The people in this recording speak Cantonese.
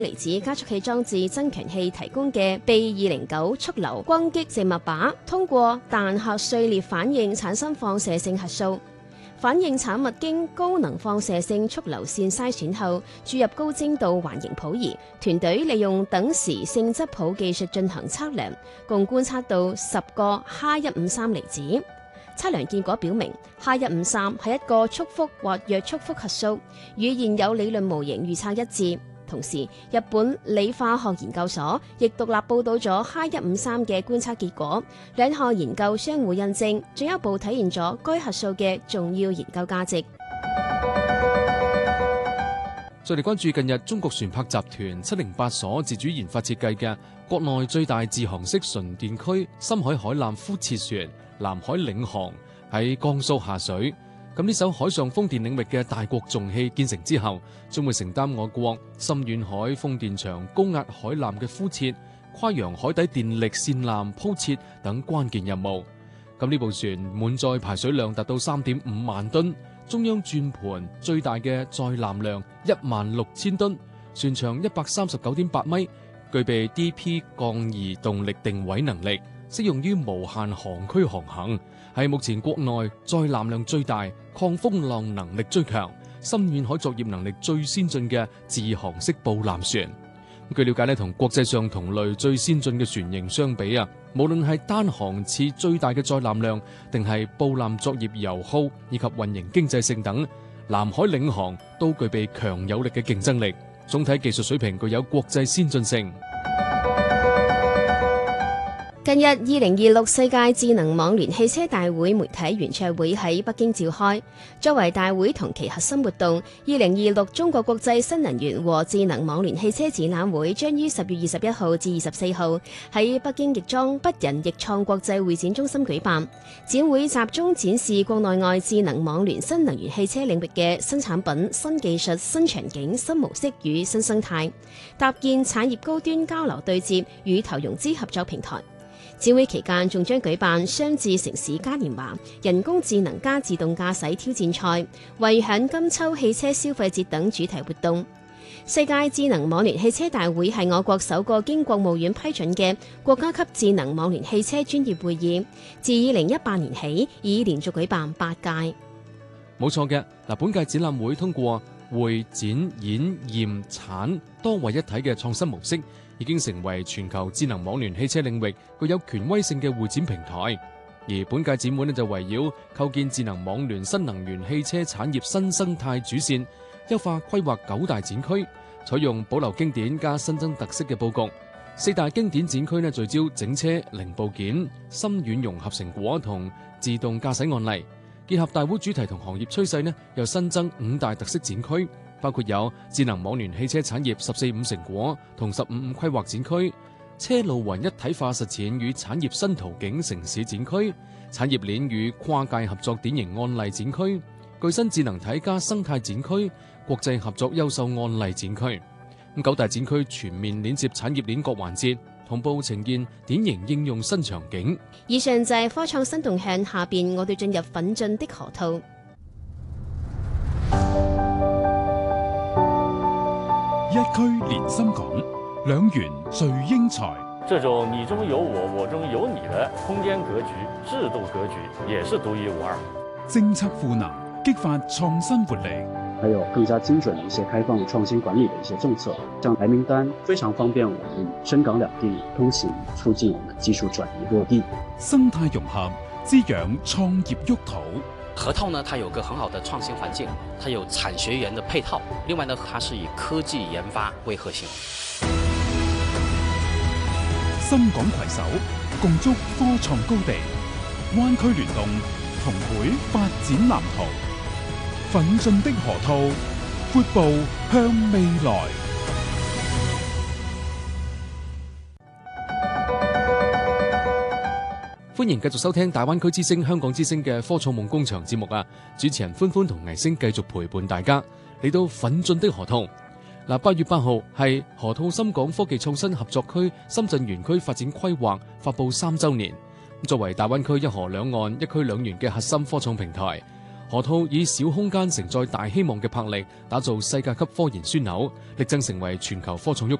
離子加速器裝置增強器提供嘅 B209速流轟擊植物靶，通過彈核碎裂反應產生放射性核素。反應產物經高能放射性速流線篩選後，注入高精度環形譜儀。團隊利用等時性質譜技術進行測量，共觀測到10個 H153 離子。測量結果表明 H153 係一個束縛或弱束縛核素，與現有理論模型預測一致。同時，日本理化學研究所亦獨立報導咗 H153 嘅觀測結果，兩項研究相互印證，進一步體現咗該核素嘅重要研究價值。 再嚟關注近日中國船舶集團708所自主研發設計嘅國內最大自航式純電驅深海海艦敷設船南海領航喺江蘇下水。咁呢艘海上風電領域嘅大國重器建成之後，將會承擔我國深遠海風電場高壓海纜嘅敷設、跨洋海底電力線纜鋪設等關鍵任務。咁呢部船滿載排水量達到3.5萬噸，中央轉盤最大嘅載纜量16000噸，船長139.8米，具備 DP 降移動力定位能力，適用於無限航區航行，係目前國內載纜量最大、抗風浪能力最強、深遠海作業能力最先進嘅自航式布纜船。據了解咧，同國際上同類最先進嘅船型相比啊，無論係單航次最大嘅載纜量，定係布纜作業油耗以及運營經濟性等，南海領航都具備強有力嘅競爭力，總體技術水平具有國際先進性。 近日2026世界智能網聯汽車大會媒體圓桌會喺北京召開，作為大會同期核心活動，2026中國國際新能源和智能網聯汽車展覽會將於10月21號至24號喺北京亦莊北人亦創國際會展中心舉辦。展會集中展示國內外智能網聯新能源汽車領域嘅新產品、新技術、新場景、新模式與新生態，搭建產業高端交流對接與投融資合作平台。展會期間仲將舉辦雙智城市嘉年華、人工智能加自動駕駛挑戰賽、惠享金秋汽車消費節等主題活動。世界智能網聯汽車大會係我國首個經國務院批准嘅國家級智能網聯汽車專業會議，自2018年起已連續舉辦8屆。 冇錯嘅，本屆展覽會通過會展演驗產多為一體嘅創新模式，已經成為全球智能網聯汽車領域具有權威性嘅會展平台。而本屆展會就圍繞構建智能網聯新能源汽車產業新生態主線，優化規劃9大展區，採用保留經典加新增特色嘅佈局。4大經典展區聚焦整車零部件、深遠融合成果同自動駕駛案例，結合大會主題同行業趨勢又新增5大特色展區，包括有智能網聯汽車產業14.5成果同15.5規劃展區、車路雲一體化實踐與產業新途徑城市展區、產業鏈與跨界合作典型案例展區、具新智能體加生態展區、國際合作優秀案例展區。9大展區全面連接產業鏈各環節，同步呈現典型應用新場景。 以上就係科創新動向，下邊我哋進入奮進的河套。 一區連心港，兩元聚英才。 這種你中有我，我中有你的空間格局、制度格局，也是獨一無二。 政策賦能，激發創新活力。 還有更加精準的一些開放創新管理的一些政策，像白名單非常方便我們深港兩地通行，促進我們技術轉移落地。 生態融合，滋養創業沃土。 河套呢，它有個很好的創新環境，它有產學研的配套。另外呢，它是以科技研發為核心。 深港攜手，共築科創高地，灣區聯動，同繪發展藍圖。奮進的河套，闊步向未來。 歡迎繼續收聽大灣區之聲、香港之聲嘅科創夢工場節目啊！主持人歡歡同藝星繼續陪伴大家嚟到奮進的河套。8月8號係河套深港科技創新合作區深圳園區發展規劃發佈3週年。作為大灣區一河兩岸、一區兩園嘅核心科創平台， 河套以小空間承載大希望嘅魄力，打造世界級科研樞紐，力爭成為全球科創沃